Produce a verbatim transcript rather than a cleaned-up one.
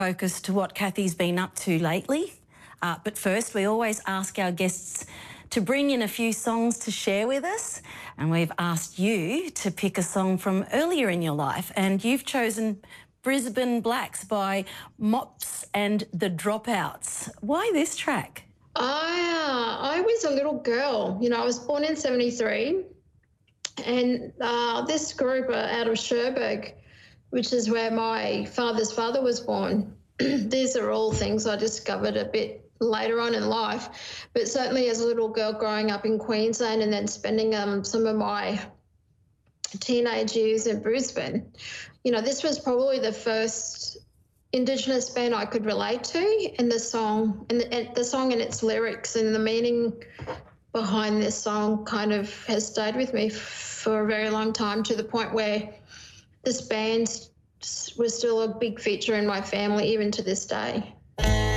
focus to what Kathy's been up to lately. Uh, but first, we always ask our guests to bring in a few songs to share with us. And we've asked you to pick a song from earlier in your life. And you've chosen Brisbane Blacks by Mops and the Dropouts. Why this track? I, uh, I was a little girl. You know, I was born in seventy-three. And uh, this group are out of Cherbourg, which is where my father's father was born. These are all things I discovered a bit later on in life, but certainly as a little girl growing up in Queensland and then spending um, some of my teenage years in Brisbane, you know, this was probably the first Indigenous band I could relate to, and the song and the, and the song and its lyrics and the meaning behind this song kind of has stayed with me for a very long time, to the point where this band was still a big feature in my family even to this day.